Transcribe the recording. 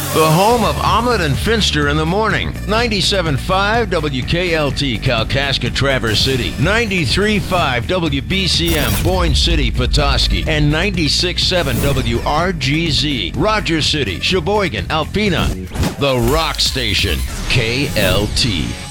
The home of Omelet and Finster in the morning. 97.5 WKLT, Kalkaska, Traverse City. 93.5 WBCM, Boyne City, Petoskey. And 96.7 WRGZ, Rogers City, Sheboygan, Alpena. The Rock Station, KLT.